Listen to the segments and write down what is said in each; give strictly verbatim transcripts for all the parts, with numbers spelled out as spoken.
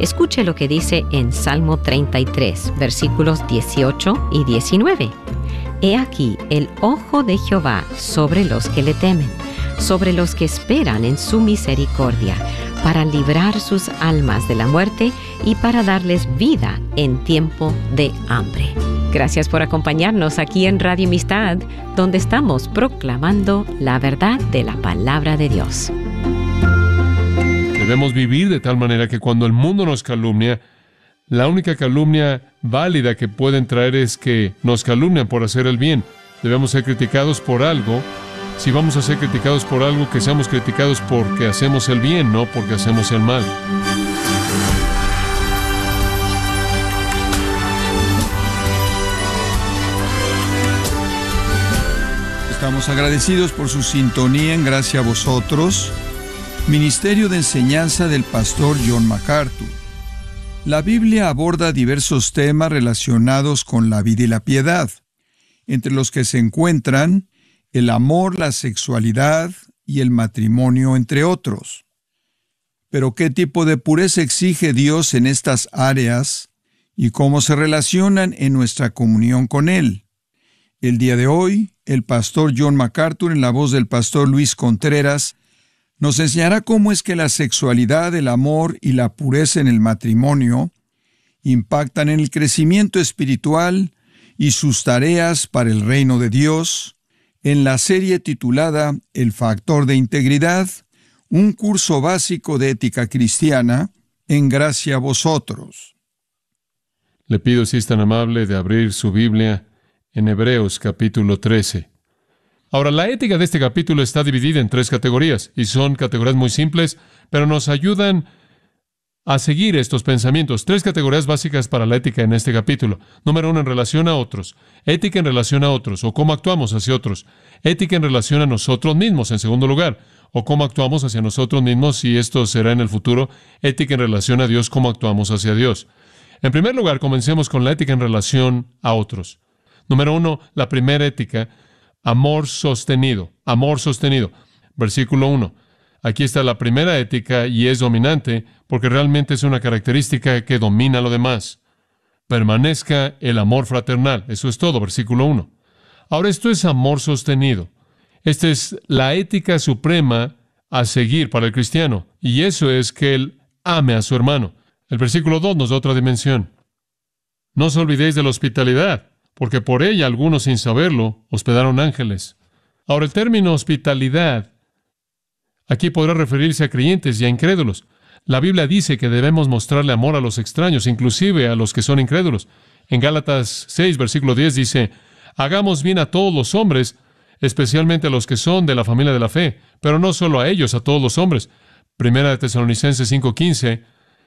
Escuche lo que dice en Salmo treinta y tres, versículos dieciocho y diecinueve. He aquí el ojo de Jehová sobre los que le temen, sobre los que esperan en su misericordia, para librar sus almas de la muerte y para darles vida en tiempo de hambre. Gracias por acompañarnos aquí en Radio Amistad, donde estamos proclamando la verdad de la palabra de Dios. Debemos vivir de tal manera que cuando el mundo nos calumnia, la única calumnia válida que pueden traer es que nos calumnian por hacer el bien. Debemos ser criticados por algo. Si vamos a ser criticados por algo, que seamos criticados porque hacemos el bien, no porque hacemos el mal. Estamos agradecidos por su sintonía en Gracia a Vosotros, Ministerio de Enseñanza del Pastor John MacArthur. La Biblia aborda diversos temas relacionados con la vida y la piedad, entre los que se encuentran el amor, la sexualidad y el matrimonio, entre otros. Pero ¿qué tipo de pureza exige Dios en estas áreas y cómo se relacionan en nuestra comunión con Él? El día de hoy, el pastor John MacArthur, en la voz del pastor Luis Contreras, nos enseñará cómo es que la sexualidad, el amor y la pureza en el matrimonio impactan en el crecimiento espiritual y sus tareas para el reino de Dios, en la serie titulada El Factor de Integridad, un curso básico de ética cristiana, en Gracia a Vosotros. Le pido, si es tan amable, de abrir su Biblia en Hebreos capítulo trece. Ahora, la ética de este capítulo está dividida en tres categorías, y son categorías muy simples, pero nos ayudan a seguir estos pensamientos. Tres categorías básicas para la ética en este capítulo. Número uno, en relación a otros. Ética en relación a otros, o cómo actuamos hacia otros. Ética en relación a nosotros mismos, en segundo lugar, o cómo actuamos hacia nosotros mismos, y esto será en el futuro. Ética en relación a Dios, cómo actuamos hacia Dios. En primer lugar, comencemos con la ética en relación a otros. Número uno, la primera ética, amor sostenido. Amor sostenido. Versículo uno. Aquí está la primera ética y es dominante porque realmente es una característica que domina lo demás. Permanezca el amor fraternal. Eso es todo, versículo uno. Ahora, esto es amor sostenido. Esta es la ética suprema a seguir para el cristiano. Y eso es que él ame a su hermano. El versículo dos nos da otra dimensión. No os olvidéis de la hospitalidad, porque por ella algunos, sin saberlo, hospedaron ángeles. Ahora, el término hospitalidad aquí podrá referirse a creyentes y a incrédulos. La Biblia dice que debemos mostrarle amor a los extraños, inclusive a los que son incrédulos. En Gálatas seis, versículo diez dice, hagamos bien a todos los hombres, especialmente a los que son de la familia de la fe, pero no solo a ellos, a todos los hombres. Primera de Tesalonicenses cinco quince,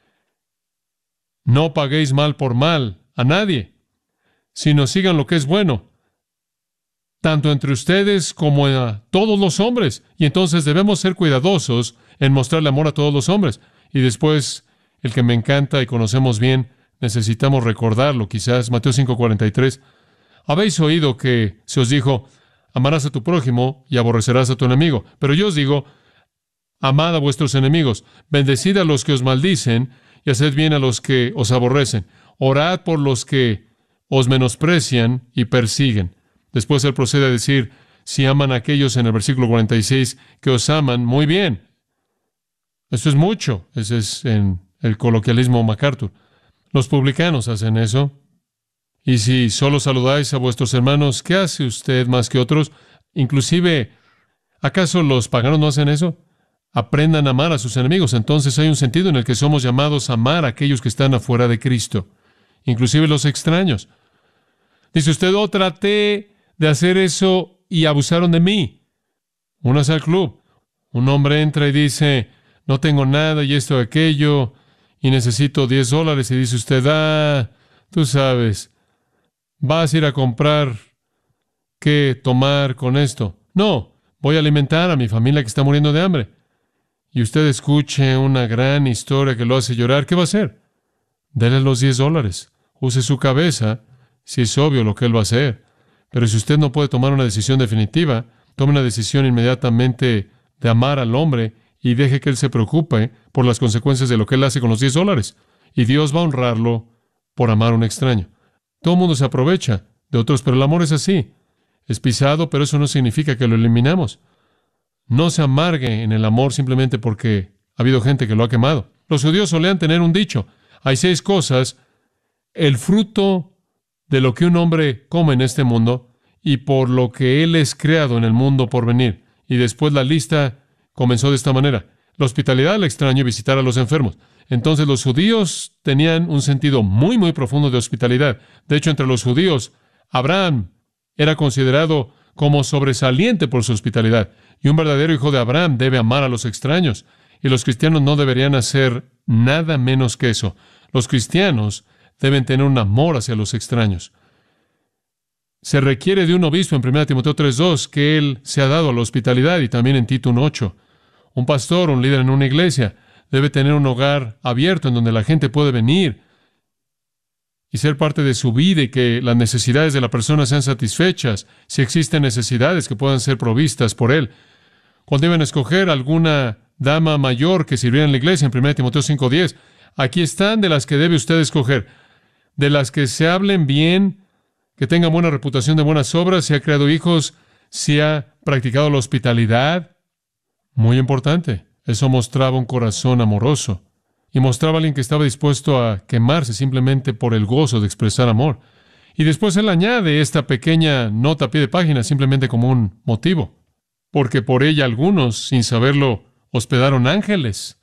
no paguéis mal por mal a nadie, sino sigan lo que es bueno, tanto entre ustedes como a todos los hombres. Y entonces debemos ser cuidadosos en mostrarle amor a todos los hombres. Y después, el que me encanta y conocemos bien, necesitamos recordarlo, quizás, Mateo cinco cuarenta y tres. Habéis oído que se os dijo, amarás a tu prójimo y aborrecerás a tu enemigo. Pero yo os digo, amad a vuestros enemigos, bendecid a los que os maldicen y haced bien a los que os aborrecen. Orad por los que os menosprecian y persiguen. Después él procede a decir, si aman a aquellos en el versículo cuarenta y seis que os aman, muy bien. Eso es mucho. Ese es en el coloquialismo MacArthur. Los publicanos hacen eso. Y si solo saludáis a vuestros hermanos, ¿qué hace usted más que otros? Inclusive, ¿acaso los paganos no hacen eso? Aprendan a amar a sus enemigos. Entonces hay un sentido en el que somos llamados a amar a aquellos que están afuera de Cristo, inclusive los extraños. Dice usted, oh, traté de hacer eso y abusaron de mí. Únase al club. Un hombre entra y dice, no tengo nada y esto y aquello, y necesito diez dólares. Y dice usted, ah, tú sabes, vas a ir a comprar qué tomar con esto. No, voy a alimentar a mi familia que está muriendo de hambre. Y usted escuche una gran historia que lo hace llorar. ¿Qué va a hacer? Dele los diez dólares. Use su cabeza, si es obvio lo que él va a hacer. Pero si usted no puede tomar una decisión definitiva, tome una decisión inmediatamente de amar al hombre y deje que él se preocupe por las consecuencias de lo que él hace con los diez dólares. y Dios va a honrarlo por amar a un extraño. Todo el mundo se aprovecha de otros, pero el amor es así. Es pisado, pero eso no significa que lo eliminamos. No se amargue en el amor simplemente porque ha habido gente que lo ha quemado. Los judíos solían tener un dicho: hay seis cosas, el fruto de lo que un hombre come en este mundo y por lo que él es creado en el mundo por venir. Y después la lista comenzó de esta manera: la hospitalidad al extraño y visitar a los enfermos. Entonces los judíos tenían un sentido muy, muy profundo de hospitalidad. De hecho, entre los judíos, Abraham era considerado como sobresaliente por su hospitalidad. Y un verdadero hijo de Abraham debe amar a los extraños. Y los cristianos no deberían hacer nada menos que eso. Los cristianos deben tener un amor hacia los extraños. Se requiere de un obispo en primera Timoteo tres dos que él se ha dado a la hospitalidad, y también en Tito uno ocho. Un pastor, un líder en una iglesia, debe tener un hogar abierto en donde la gente puede venir y ser parte de su vida y que las necesidades de la persona sean satisfechas, si existen necesidades que puedan ser provistas por él. Cuando deben escoger alguna dama mayor que sirviera en la iglesia, en primera Timoteo cinco diez, aquí están de las que debe usted escoger, de las que se hablen bien, que tengan buena reputación de buenas obras, si ha creado hijos, si ha practicado la hospitalidad. Muy importante. Eso mostraba un corazón amoroso y mostraba a alguien que estaba dispuesto a quemarse simplemente por el gozo de expresar amor. Y después él añade esta pequeña nota a pie de página simplemente como un motivo, porque por ella algunos, sin saberlo, hospedaron ángeles.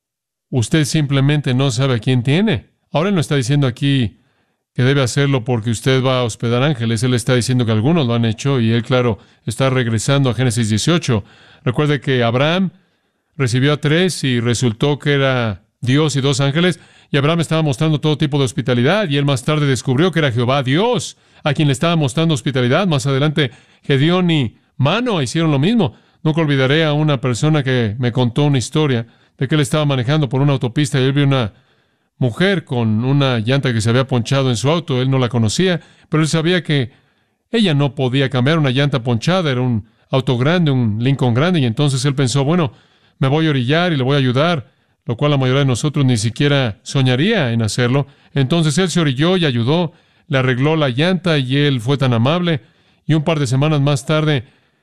Usted simplemente no sabe a quién tiene. Ahora él no está diciendo aquí que debe hacerlo porque usted va a hospedar ángeles. Él está diciendo que algunos lo han hecho, y él, claro, está regresando a Génesis dieciocho. Recuerde que Abraham recibió a tres y resultó que era Dios y dos ángeles, y Abraham estaba mostrando todo tipo de hospitalidad, y él más tarde descubrió que era Jehová Dios a quien le estaba mostrando hospitalidad. Más adelante, Gedeón y Manoah hicieron lo mismo. Nunca olvidaré a una persona que me contó una historia de que él estaba manejando por una autopista y él vio una mujer con una llanta que se había ponchado en su auto. Él no la conocía, pero él sabía que ella no podía cambiar una llanta ponchada. Era un auto grande, un Lincoln grande, y entonces él pensó, bueno, me voy a orillar y le voy a ayudar, lo cual la mayoría de nosotros ni siquiera soñaría en hacerlo. Entonces él se orilló y ayudó, le arregló la llanta, y él fue tan amable. Y un par de semanas más tarde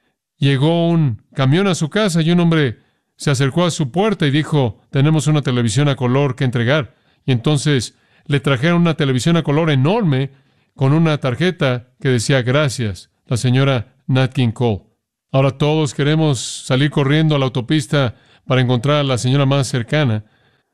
llegó un camión a su casa y un hombre se acercó a su puerta y dijo, tenemos una televisión a color que entregar. Y entonces le trajeron una televisión a color enorme con una tarjeta que decía, gracias, la señora Nat King Cole. Ahora todos queremos salir corriendo a la autopista para encontrar a la señora más cercana.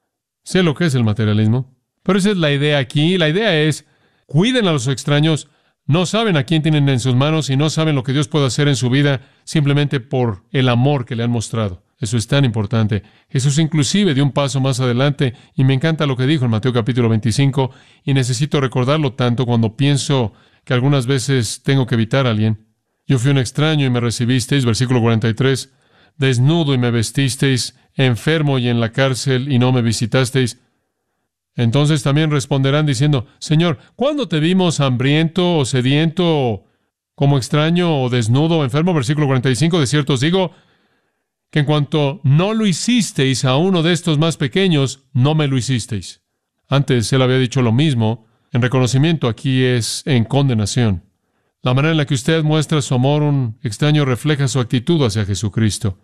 Sé lo que es el materialismo, pero esa es la idea aquí. La idea es, cuiden a los extraños. No saben a quién tienen en sus manos y no saben lo que Dios puede hacer en su vida simplemente por el amor que le han mostrado. Eso es tan importante. Jesús inclusive dio un paso más adelante, y me encanta lo que dijo en Mateo capítulo veinticinco, y necesito recordarlo tanto cuando pienso que algunas veces tengo que evitar a alguien. Yo fui un extraño y me recibisteis, versículo cuarenta y tres, desnudo y me vestisteis, enfermo y en la cárcel y no me visitasteis. Entonces también responderán diciendo, Señor, ¿cuándo te vimos hambriento o sediento, o como extraño o desnudo o enfermo? Versículo cuarenta y cinco, de cierto os digo que en cuanto no lo hicisteis a uno de estos más pequeños, no me lo hicisteis. Antes él había dicho lo mismo en reconocimiento, aquí es en condenación. La manera en la que usted muestra su amor a un extraño refleja su actitud hacia Jesucristo.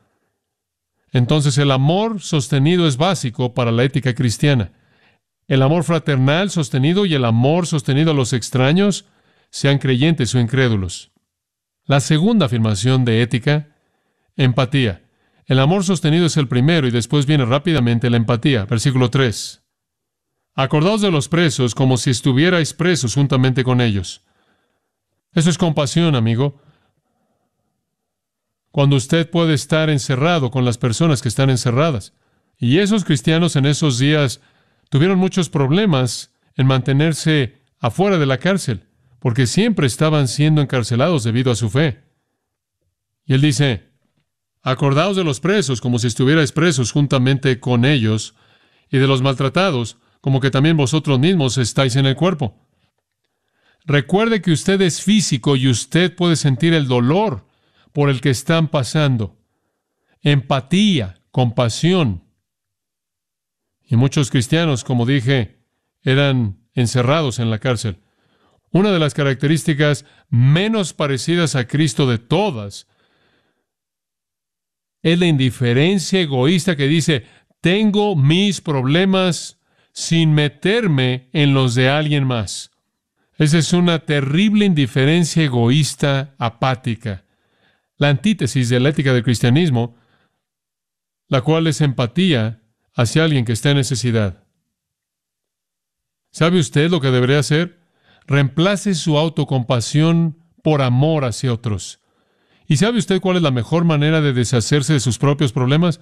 Entonces el amor sostenido es básico para la ética cristiana. El amor fraternal sostenido y el amor sostenido a los extraños, sean creyentes o incrédulos. La segunda afirmación de ética, empatía. El amor sostenido es el primero y después viene rápidamente la empatía. Versículo tres. Acordaos de los presos como si estuvierais presos juntamente con ellos. Eso es compasión, amigo. Cuando usted puede estar encerrado con las personas que están encerradas. Y esos cristianos en esos días tuvieron muchos problemas en mantenerse afuera de la cárcel, porque siempre estaban siendo encarcelados debido a su fe. Y él dice, acordaos de los presos como si estuvierais presos juntamente con ellos, y de los maltratados, como que también vosotros mismos estáis en el cuerpo. Recuerde que usted es físico y usted puede sentir el dolor por el que están pasando. Empatía, compasión. Y muchos cristianos, como dije, eran encerrados en la cárcel. Una de las características menos parecidas a Cristo de todas es la indiferencia egoísta que dice, tengo mis problemas sin meterme en los de alguien más. Esa es una terrible indiferencia egoísta, apática. La antítesis de la ética del cristianismo, la cual es empatía hacia alguien que está en necesidad. ¿Sabe usted lo que debería hacer? Reemplace su autocompasión por amor hacia otros. ¿Y sabe usted cuál es la mejor manera de deshacerse de sus propios problemas?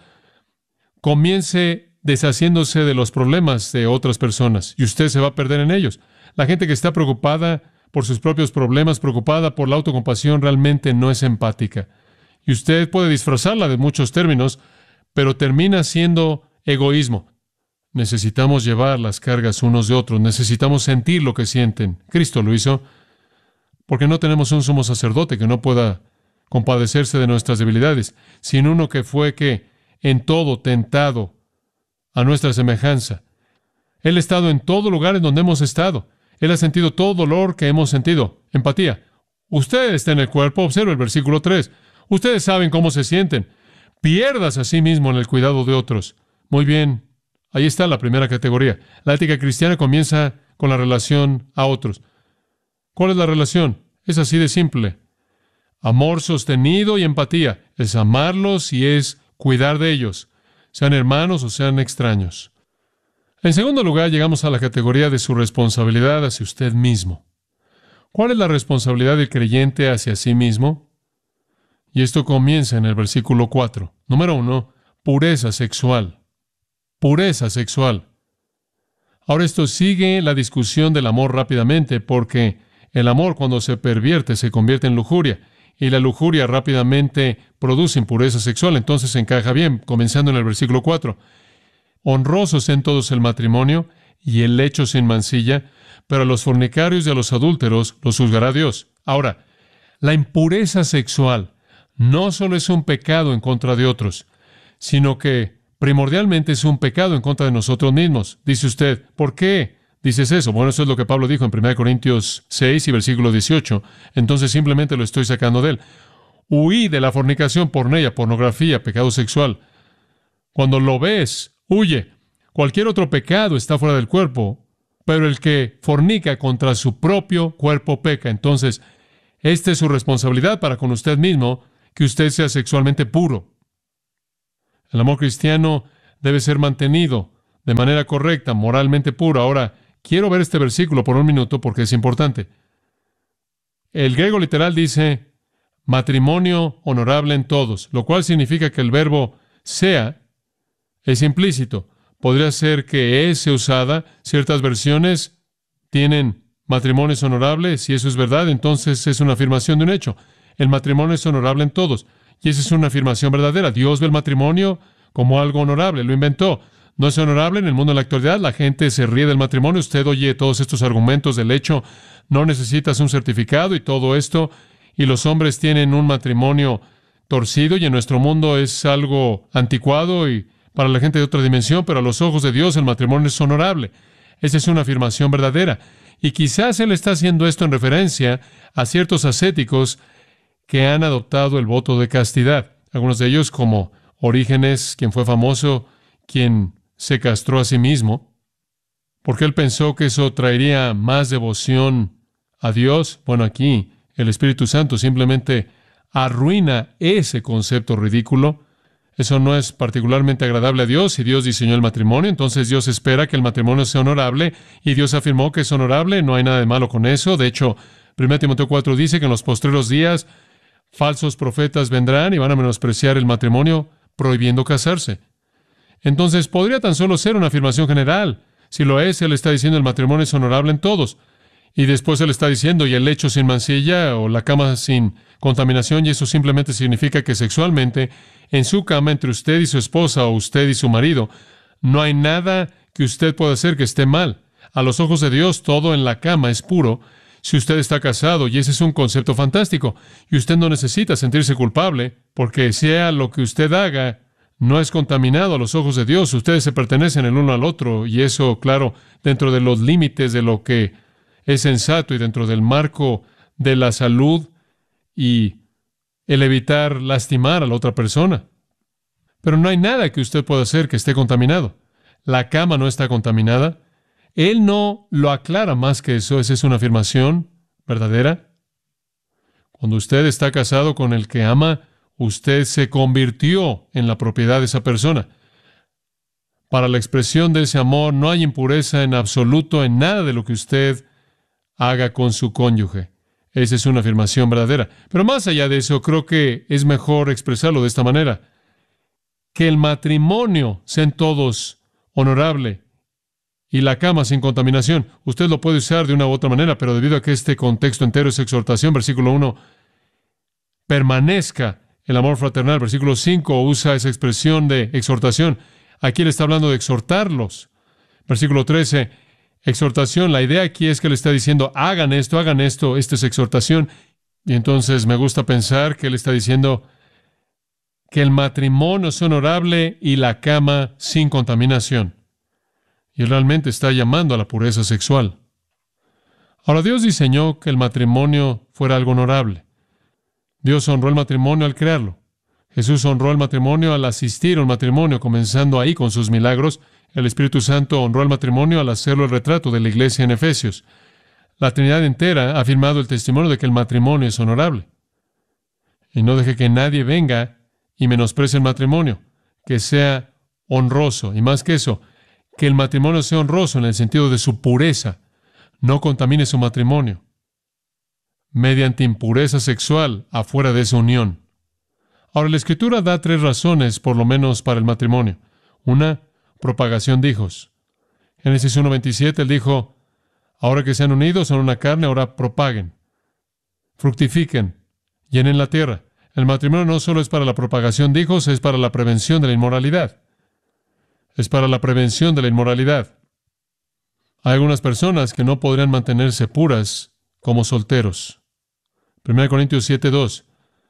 Comience deshaciéndose de los problemas de otras personas y usted se va a perder en ellos. La gente que está preocupada por sus propios problemas, preocupada por la autocompasión, realmente no es empática. Y usted puede disfrazarla de muchos términos, pero termina siendo egoísmo. Necesitamos llevar las cargas unos de otros, necesitamos sentir lo que sienten. Cristo lo hizo, porque no tenemos un sumo sacerdote que no pueda compadecerse de nuestras debilidades, sino uno que fue que en todo tentado a nuestra semejanza. Él ha estado en todo lugar en donde hemos estado. Él ha sentido todo dolor que hemos sentido. Empatía. Usted está en el cuerpo, observa el versículo tres. Ustedes saben cómo se sienten. Pierdas a sí mismo en el cuidado de otros. Muy bien, ahí está la primera categoría. La ética cristiana comienza con la relación a otros. ¿Cuál es la relación? Es así de simple. Amor sostenido y empatía. Es amarlos y es cuidar de ellos, sean hermanos o sean extraños. En segundo lugar, llegamos a la categoría de su responsabilidad hacia usted mismo. ¿Cuál es la responsabilidad del creyente hacia sí mismo? Y esto comienza en el versículo cuatro. Número uno, pureza sexual. Pureza sexual. Ahora esto sigue la discusión del amor rápidamente, porque el amor cuando se pervierte se convierte en lujuria, y la lujuria rápidamente produce impureza sexual. Entonces se encaja bien, comenzando en el versículo cuatro. Honrosos en todos el matrimonio y el lecho sin mancilla, pero a los fornicarios y a los adúlteros los juzgará Dios. Ahora, la impureza sexual no solo es un pecado en contra de otros, sino que primordialmente es un pecado en contra de nosotros mismos. Dice usted, ¿por qué dices eso? Bueno, eso es lo que Pablo dijo en primera Corintios seis y versículo dieciocho. Entonces simplemente lo estoy sacando de él. Huí de la fornicación, pornea, pornografía, pecado sexual. Cuando lo ves, huye. Cualquier otro pecado está fuera del cuerpo, pero el que fornica contra su propio cuerpo peca. Entonces, esta es su responsabilidad para con usted mismo, que usted sea sexualmente puro. El amor cristiano debe ser mantenido de manera correcta, moralmente puro. Ahora, quiero ver este versículo por un minuto porque es importante. El griego literal dice matrimonio honorable en todos, lo cual significa que el verbo sea es implícito. Podría ser que es usada. Ciertas versiones tienen matrimonios honorables. Si eso es verdad, entonces es una afirmación de un hecho. El matrimonio es honorable en todos. Y esa es una afirmación verdadera. Dios ve el matrimonio como algo honorable. Lo inventó. No es honorable en el mundo de la actualidad. La gente se ríe del matrimonio. Usted oye todos estos argumentos del hecho. No necesitas un certificado y todo esto. Y los hombres tienen un matrimonio torcido y en nuestro mundo es algo anticuado y para la gente de otra dimensión, pero a los ojos de Dios el matrimonio es honorable. Esa es una afirmación verdadera. Y quizás Él está haciendo esto en referencia a ciertos ascéticos que han adoptado el voto de castidad. Algunos de ellos, como Orígenes, quien fue famoso, quien se castró a sí mismo, porque él pensó que eso traería más devoción a Dios. Bueno, aquí el Espíritu Santo simplemente arruina ese concepto ridículo. Eso no es particularmente agradable a Dios. Si Dios diseñó el matrimonio, entonces Dios espera que el matrimonio sea honorable, y Dios afirmó que es honorable. No hay nada de malo con eso. De hecho, primera Timoteo cuatro dice que en los postreros días falsos profetas vendrán y van a menospreciar el matrimonio, prohibiendo casarse. Entonces, podría tan solo ser una afirmación general. Si lo es, Él está diciendo el matrimonio es honorable en todos. Y después Él está diciendo, y el lecho sin mancilla, o la cama sin contaminación, y eso simplemente significa que sexualmente, en su cama, entre usted y su esposa, o usted y su marido, no hay nada que usted pueda hacer que esté mal. A los ojos de Dios, todo en la cama es puro, si usted está casado, y ese es un concepto fantástico. Y usted no necesita sentirse culpable, porque sea lo que usted haga, no es contaminado a los ojos de Dios. Ustedes se pertenecen el uno al otro, y eso, claro, dentro de los límites de lo que es sensato y dentro del marco de la salud y el evitar lastimar a la otra persona. Pero no hay nada que usted pueda hacer que esté contaminado. La cama no está contaminada. Él no lo aclara más que eso. Esa es una afirmación verdadera. Cuando usted está casado con el que ama, usted se convirtió en la propiedad de esa persona. Para la expresión de ese amor no hay impureza en absoluto en nada de lo que usted haga con su cónyuge. Esa es una afirmación verdadera. Pero más allá de eso, creo que es mejor expresarlo de esta manera. Que el matrimonio sea en todos honorable y la cama sin contaminación. Usted lo puede usar de una u otra manera, pero debido a que este contexto entero es exhortación, versículo uno, permanezca el amor fraternal. Versículo cinco usa esa expresión de exhortación. Aquí él está hablando de exhortarlos. Versículo trece, exhortación. La idea aquí es que le está diciendo, hagan esto, hagan esto. Esta es exhortación. Y entonces me gusta pensar que él está diciendo que el matrimonio es honorable y la cama sin contaminación. Y él realmente está llamando a la pureza sexual. Ahora, Dios diseñó que el matrimonio fuera algo honorable. Dios honró el matrimonio al crearlo. Jesús honró el matrimonio al asistir a un matrimonio, comenzando ahí con sus milagros. El Espíritu Santo honró el matrimonio al hacerlo el retrato de la iglesia en Efesios. La Trinidad entera ha afirmado el testimonio de que el matrimonio es honorable. Y no deje que nadie venga y menosprecie el matrimonio, que sea honroso. Y más que eso, que el matrimonio sea honroso en el sentido de su pureza. No contamine su matrimonio mediante impureza sexual afuera de esa unión. Ahora, la Escritura da tres razones, por lo menos, para el matrimonio. Una, propagación de hijos. Génesis uno veintisiete, él dijo, ahora que se han unido, son una carne, ahora propaguen, fructifiquen, llenen la tierra. El matrimonio no solo es para la propagación de hijos, es para la prevención de la inmoralidad. Es para la prevención de la inmoralidad. Hay algunas personas que no podrían mantenerse puras como solteros. primera Corintios siete dos.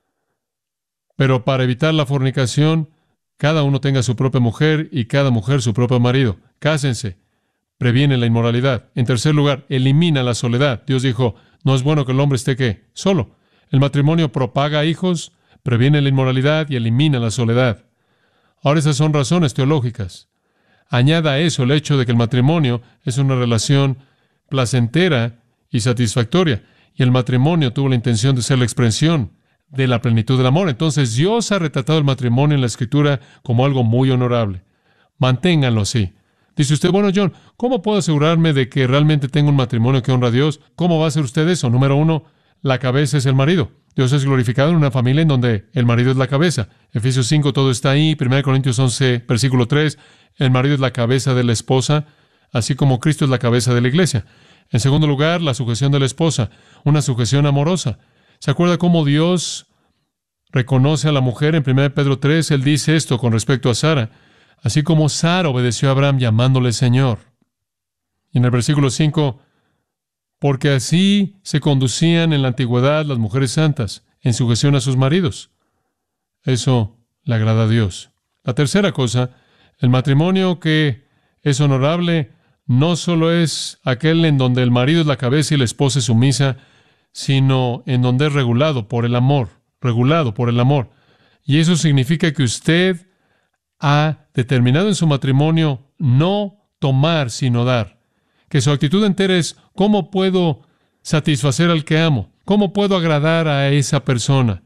Pero para evitar la fornicación, cada uno tenga su propia mujer y cada mujer su propio marido. Cásense. Previene la inmoralidad. En tercer lugar, elimina la soledad. Dios dijo, no es bueno que el hombre esté ¿qué? Solo. El matrimonio propaga hijos, previene la inmoralidad y elimina la soledad. Ahora, esas son razones teológicas. Añada a eso el hecho de que el matrimonio es una relación placentera y satisfactoria. Y el matrimonio tuvo la intención de ser la expresión de la plenitud del amor. Entonces, Dios ha retratado el matrimonio en la Escritura como algo muy honorable. Manténganlo así. Dice usted, bueno, John, ¿cómo puedo asegurarme de que realmente tengo un matrimonio que honra a Dios? ¿Cómo va a hacer usted eso? Número uno, la cabeza es el marido. Dios es glorificado en una familia en donde el marido es la cabeza. Efesios cinco, todo está ahí. primera Corintios once, versículo tres, el marido es la cabeza de la esposa, así como Cristo es la cabeza de la iglesia. En segundo lugar, la sujeción de la esposa, una sujeción amorosa. ¿Se acuerda cómo Dios reconoce a la mujer? En primera Pedro tres, él dice esto con respecto a Sara. Así como Sara obedeció a Abraham llamándole Señor. Y en el versículo cinco, porque así se conducían en la antigüedad las mujeres santas, en sujeción a sus maridos. Eso le agrada a Dios. La tercera cosa, el matrimonio que es honorable no solo es aquel en donde el marido es la cabeza y la esposa es sumisa, sino en donde es regulado por el amor, regulado por el amor. Y eso significa que usted ha determinado en su matrimonio no tomar, sino dar. Que su actitud entera es, ¿cómo puedo satisfacer al que amo? ¿Cómo puedo agradar a esa persona?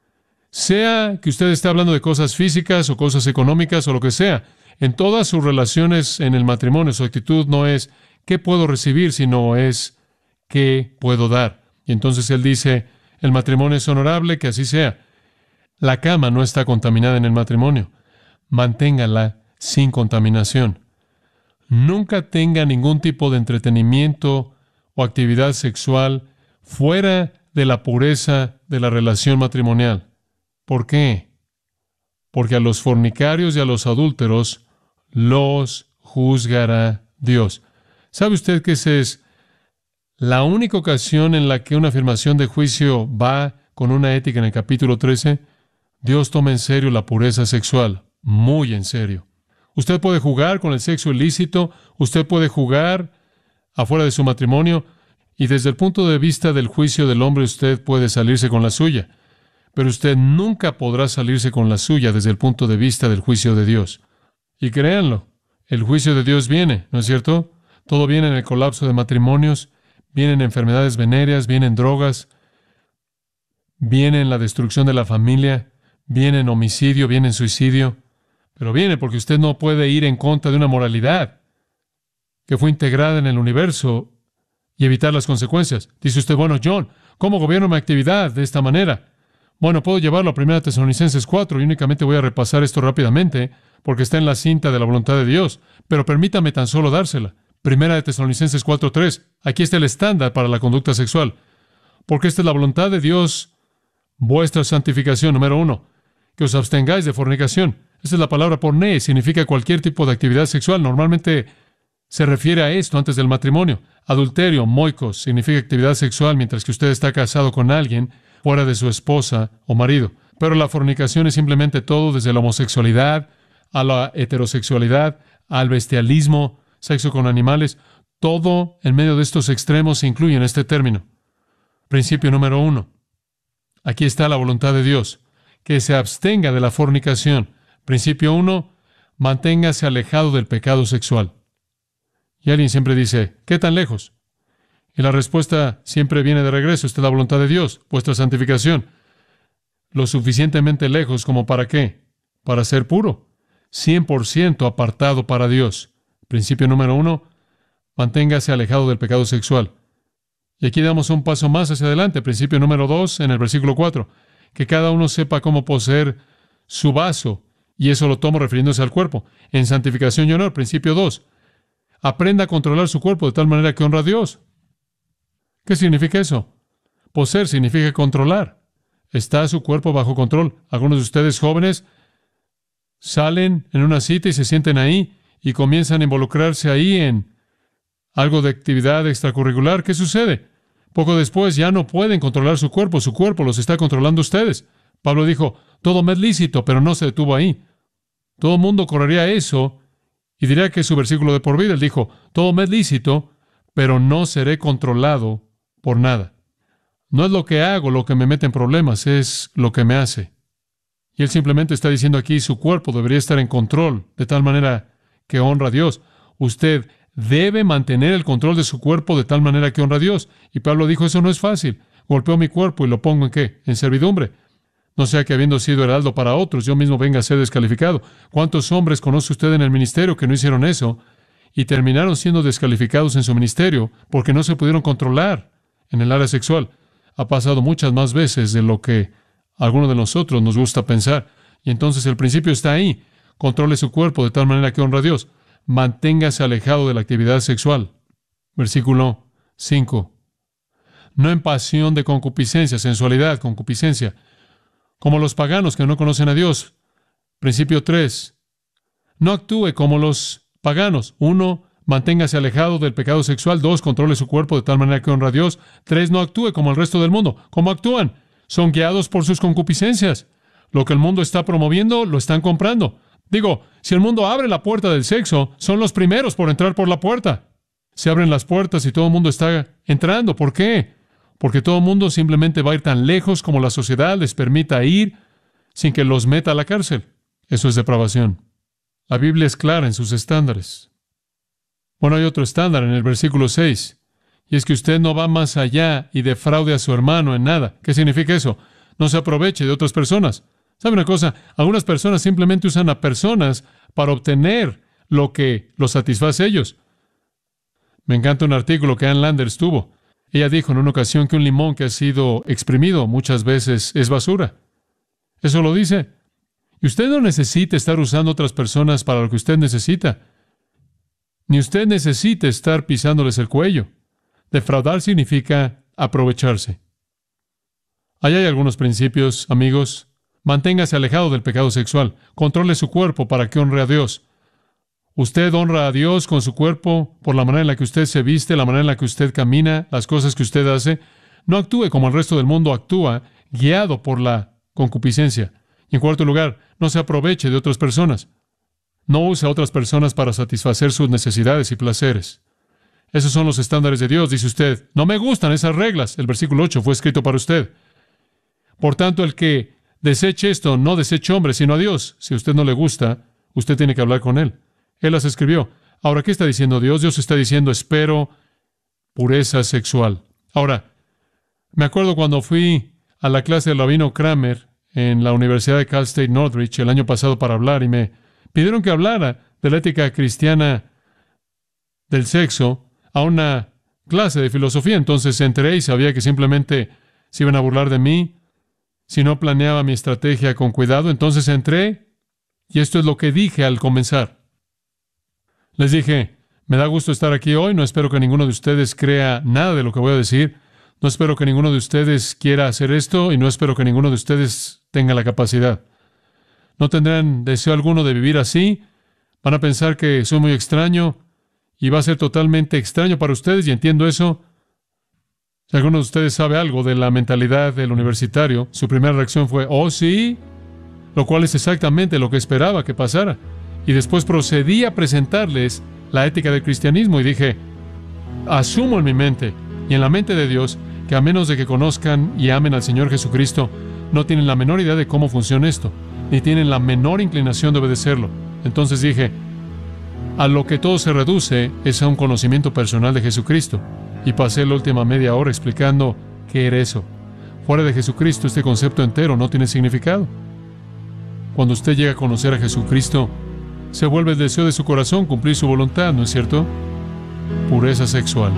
Sea que usted esté hablando de cosas físicas o cosas económicas o lo que sea, en todas sus relaciones en el matrimonio, su actitud no es ¿qué puedo recibir?, sino es ¿qué puedo dar? Y entonces él dice, el matrimonio es honorable, que así sea. La cama no está contaminada en el matrimonio. Manténgala sin contaminación. Nunca tenga ningún tipo de entretenimiento o actividad sexual fuera de la pureza de la relación matrimonial. ¿Por qué? Porque a los fornicarios y a los adúlteros los juzgará Dios. ¿Sabe usted que esa es la única ocasión en la que una afirmación de juicio va con una ética en el capítulo trece? Dios toma en serio la pureza sexual. muy en serio. Usted puede jugar con el sexo ilícito, usted puede jugar afuera de su matrimonio, y desde el punto de vista del juicio del hombre usted puede salirse con la suya. Pero usted nunca podrá salirse con la suya desde el punto de vista del juicio de Dios. Y créanlo, el juicio de Dios viene, ¿no es cierto? Todo viene en el colapso de matrimonios, vienen enfermedades venéreas, vienen drogas, viene en la destrucción de la familia, viene en homicidio, viene en suicidio. Pero viene porque usted no puede ir en contra de una moralidad que fue integrada en el universo y evitar las consecuencias. Dice usted, bueno, John, ¿cómo gobierno mi actividad de esta manera? Bueno, puedo llevarlo a primera Tesalonicenses cuatro y únicamente voy a repasar esto rápidamente porque está en la cinta de la voluntad de Dios, pero permítame tan solo dársela. primera de Tesalonicenses cuatro tres. Aquí está el estándar para la conducta sexual. Porque esta es la voluntad de Dios, vuestra santificación, número uno, que os abstengáis de fornicación. Esta es la palabra porné, significa cualquier tipo de actividad sexual. Normalmente se refiere a esto antes del matrimonio. Adulterio, moikos, significa actividad sexual mientras que usted está casado con alguien fuera de su esposa o marido. Pero la fornicación es simplemente todo, desde la homosexualidad a la heterosexualidad, al bestialismo, sexo con animales. Todo en medio de estos extremos se incluye en este término. Principio número uno. Aquí está la voluntad de Dios, que se abstenga de la fornicación. Principio uno, manténgase alejado del pecado sexual. Y alguien siempre dice, ¿qué tan lejos? Y la respuesta siempre viene de regreso. Esta es la voluntad de Dios, vuestra santificación. Lo suficientemente lejos como para qué? Para ser puro. cien por ciento apartado para Dios. Principio número uno, manténgase alejado del pecado sexual. Y aquí damos un paso más hacia adelante. Principio número dos, en el versículo cuatro. Que cada uno sepa cómo poseer su vaso. Y eso lo tomo refiriéndose al cuerpo. En santificación y honor. Principio dos. Aprenda a controlar su cuerpo de tal manera que honra a Dios. ¿Qué significa eso? Poseer significa controlar. ¿Está su cuerpo bajo control? Algunos de ustedes jóvenes salen en una cita y se sienten ahí y comienzan a involucrarse ahí en algo de actividad extracurricular. ¿Qué sucede? Poco después ya no pueden controlar su cuerpo. Su cuerpo los está controlando ustedes. Pablo dijo, todo me es lícito, pero no se detuvo ahí. Todo el mundo correría eso y diría que es su versículo de por vida. Él dijo, todo me es lícito, pero no seré controlado por nada. No es lo que hago lo que me mete en problemas, es lo que me hace. Y él simplemente está diciendo aquí, su cuerpo debería estar en control, de tal manera que honra a Dios. Usted debe mantener el control de su cuerpo de tal manera que honra a Dios. Y Pablo dijo, eso no es fácil. Golpeo mi cuerpo y lo pongo ¿en qué? En servidumbre. No sea que habiendo sido heraldo para otros, yo mismo venga a ser descalificado. ¿Cuántos hombres conoce usted en el ministerio que no hicieron eso y terminaron siendo descalificados en su ministerio porque no se pudieron controlar en el área sexual? Ha pasado muchas más veces de lo que a algunos de nosotros nos gusta pensar. Y entonces el principio está ahí. Controle su cuerpo de tal manera que honra a Dios. Manténgase alejado de la actividad sexual. Versículo cinco. No en pasión de concupiscencia, sensualidad, concupiscencia, como los paganos que no conocen a Dios. Principio tres. No actúe como los paganos. Uno, manténgase alejado del pecado sexual. Dos, controle su cuerpo de tal manera que honra a Dios. Tres, no actúe como el resto del mundo. ¿Cómo actúan? Son guiados por sus concupiscencias. Lo que el mundo está promoviendo, lo están comprando. Digo, si el mundo abre la puerta del sexo, son los primeros por entrar por la puerta. Se abren las puertas y todo el mundo está entrando. ¿Por qué? Porque todo el mundo simplemente va a ir tan lejos como la sociedad les permita ir sin que los meta a la cárcel. Eso es depravación. La Biblia es clara en sus estándares. Bueno, hay otro estándar en el versículo seis, y es que usted no va más allá y defraude a su hermano en nada. ¿Qué significa eso? No se aproveche de otras personas. ¿Sabe una cosa? Algunas personas simplemente usan a personas para obtener lo que los satisface a ellos. Me encanta un artículo que Ann Landers tuvo. Ella dijo en una ocasión que un limón que ha sido exprimido muchas veces es basura. Eso lo dice. Y usted no necesita estar usando otras personas para lo que usted necesita. Ni usted necesita estar pisándoles el cuello. Defraudar significa aprovecharse. Ahí hay algunos principios, amigos. Manténgase alejado del pecado sexual. Controle su cuerpo para que honre a Dios. Usted honra a Dios con su cuerpo por la manera en la que usted se viste, la manera en la que usted camina, las cosas que usted hace. No actúe como el resto del mundo actúa, guiado por la concupiscencia. Y en cuarto lugar, no se aproveche de otras personas. No use a otras personas para satisfacer sus necesidades y placeres. Esos son los estándares de Dios, dice usted. No me gustan esas reglas. El versículo ocho fue escrito para usted. Por tanto, el que deseche esto, no deseche hombre, sino a Dios. Si a usted no le gusta, usted tiene que hablar con Él. Él las escribió. Ahora, ¿qué está diciendo Dios? Dios está diciendo, espero pureza sexual. Ahora, me acuerdo cuando fui a la clase del rabino Kramer en la Universidad de Cal State Northridge el año pasado para hablar, y me pidieron que hablara de la ética cristiana del sexo a una clase de filosofía. Entonces entré y sabía que simplemente se iban a burlar de mí si no planeaba mi estrategia con cuidado. Entonces entré y esto es lo que dije al comenzar. Les dije, me da gusto estar aquí hoy, no espero que ninguno de ustedes crea nada de lo que voy a decir, no espero que ninguno de ustedes quiera hacer esto y no espero que ninguno de ustedes tenga la capacidad. No tendrán deseo alguno de vivir así, van a pensar que soy muy extraño y va a ser totalmente extraño para ustedes, y entiendo eso. Si alguno de ustedes sabe algo de la mentalidad del universitario, su primera reacción fue, oh sí, lo cual es exactamente lo que esperaba que pasara. Y después procedí a presentarles la ética del cristianismo y dije, asumo en mi mente y en la mente de Dios que a menos de que conozcan y amen al Señor Jesucristo, no tienen la menor idea de cómo funciona esto, ni tienen la menor inclinación de obedecerlo. Entonces dije, a lo que todo se reduce es a un conocimiento personal de Jesucristo. Y pasé la última media hora explicando qué era eso. Fuera de Jesucristo, este concepto entero no tiene significado. Cuando usted llega a conocer a Jesucristo, se vuelve el deseo de su corazón cumplir su voluntad, ¿no es cierto? Pureza sexual.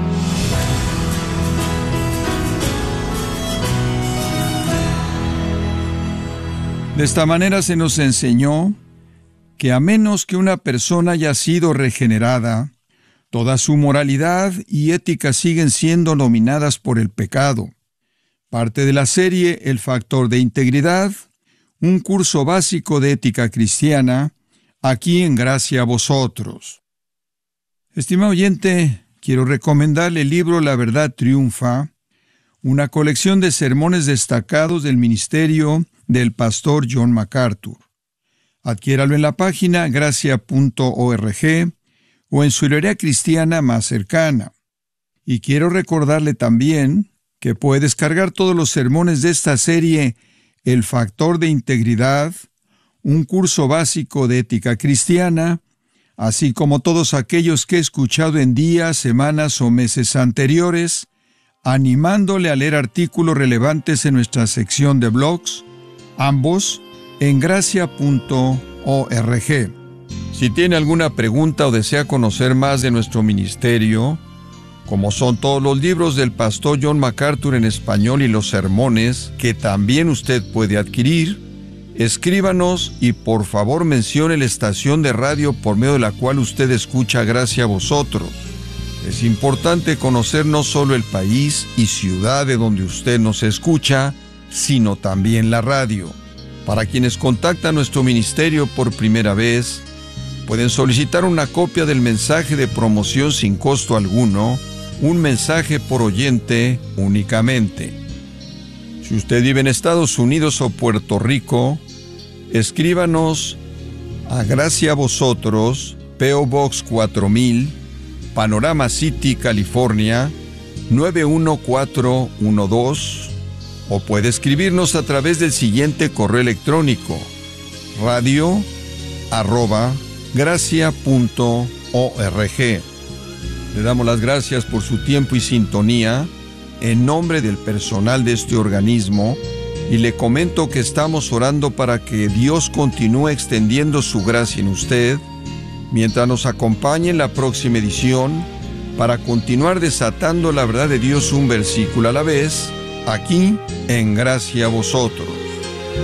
De esta manera se nos enseñó que a menos que una persona haya sido regenerada, toda su moralidad y ética siguen siendo dominadas por el pecado. Parte de la serie El Factor de Integridad, un curso básico de ética cristiana, aquí en Gracia a Vosotros. Estimado oyente, quiero recomendarle el libro La Verdad Triunfa, una colección de sermones destacados del ministerio del pastor John MacArthur. Adquiéralo en la página gracia punto org o en su librería cristiana más cercana. Y quiero recordarle también que puede descargar todos los sermones de esta serie El Factor de Integridad, un curso básico de ética cristiana, así como todos aquellos que he escuchado en días, semanas o meses anteriores, animándole a leer artículos relevantes en nuestra sección de blogs, ambos en gracia punto org. Si tiene alguna pregunta o desea conocer más de nuestro ministerio, como son todos los libros del pastor John MacArthur en español y los sermones que también usted puede adquirir, escríbanos y por favor mencione la estación de radio por medio de la cual usted escucha Gracia a Vosotros. Es importante conocer no solo el país y ciudad de donde usted nos escucha, sino también la radio. Para quienes contactan nuestro ministerio por primera vez, pueden solicitar una copia del mensaje de promoción sin costo alguno, un mensaje por oyente únicamente. Si usted vive en Estados Unidos o Puerto Rico, escríbanos a Gracia a Vosotros, P O Box cuatro mil, Panorama City, California, nueve uno cuatro uno dos, o puede escribirnos a través del siguiente correo electrónico, radio arroba gracia punto org. Le damos las gracias por su tiempo y sintonía en nombre del personal de este organismo, y le comento que estamos orando para que Dios continúe extendiendo su gracia en usted, mientras nos acompañe en la próxima edición para continuar desatando la verdad de Dios un versículo a la vez, aquí en Gracia a Vosotros.